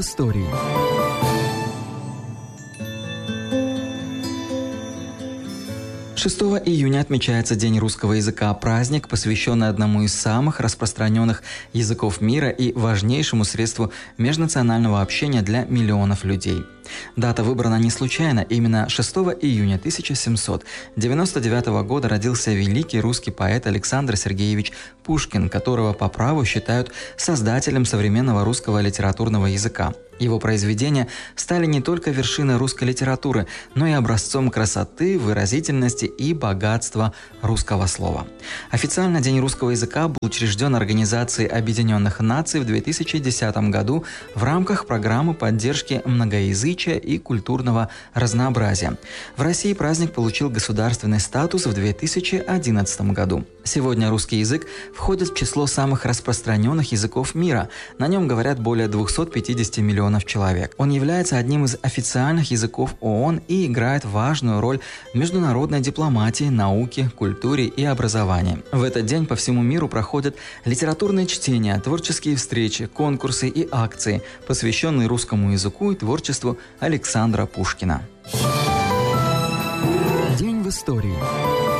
истории. 6 июня отмечается День русского языка, праздник, посвященный одному из самых распространенных языков мира и важнейшему средству межнационального общения для миллионов людей. Дата выбрана не случайно. Именно 6 июня 1799 года родился великий русский поэт Александр Сергеевич Пушкин, которого по праву считают создателем современного русского литературного языка. Его произведения стали не только вершиной русской литературы, но и образцом красоты, выразительности и богатства русского слова. Официально День русского языка был учрежден Организацией Объединенных Наций в 2010 году в рамках программы поддержки многоязычия и культурного разнообразия. В России праздник получил государственный статус в 2011 году. Сегодня русский язык входит в число самых распространенных языков мира. На нем говорят более 250 миллионов человек. Он является одним из официальных языков ООН и играет важную роль в международной дипломатии, науке, культуре и образовании. В этот день по всему миру проходят литературные чтения, творческие встречи, конкурсы и акции, посвященные русскому языку и творчеству Александра Пушкина. День в истории.